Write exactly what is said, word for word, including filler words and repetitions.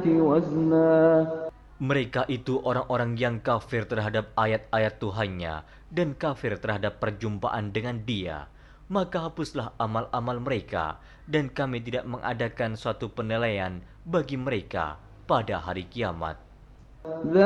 وزنا. Mereka itu orang-orang yang kafir terhadap ayat-ayat Tuhannya dan kafir terhadap perjumpaan dengan Dia. Maka hapuslah amal-amal mereka, dan kami tidak mengadakan suatu penilaian bagi mereka pada hari kiamat.